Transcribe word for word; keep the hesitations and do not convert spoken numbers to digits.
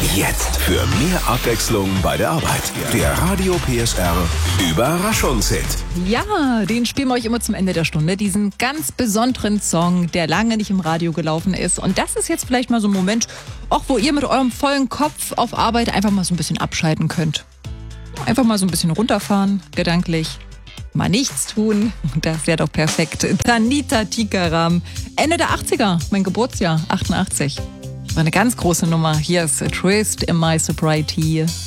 Jetzt für mehr Abwechslung bei der Arbeit. Der Radio P S R Überraschungshit. Ja, den spielen wir euch immer zum Ende der Stunde. Diesen ganz besonderen Song, der lange nicht im Radio gelaufen ist. Und das ist jetzt vielleicht mal so ein Moment, auch wo ihr mit eurem vollen Kopf auf Arbeit einfach mal so ein bisschen abschalten könnt. Einfach mal so ein bisschen runterfahren, gedanklich. Mal nichts tun. Das wäre doch perfekt. Tanita Tikaram. Ende der achtziger, mein Geburtsjahr, achtundachtzig. War eine ganz große Nummer. Hier ist A Twist in My Sobriety.